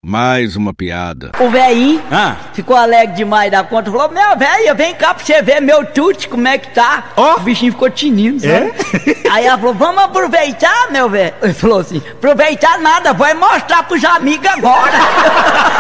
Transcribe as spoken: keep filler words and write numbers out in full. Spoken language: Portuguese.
Mais uma piada. O velhinho Ah. ficou alegre demais da conta. Falou, meu velho, vem cá pra você ver meu tute, como é que tá. Ó. O bichinho ficou tinindo, sabe? Aí ela falou, vamos aproveitar, meu velho. Ele falou assim, aproveitar nada, vai mostrar pros amigos agora.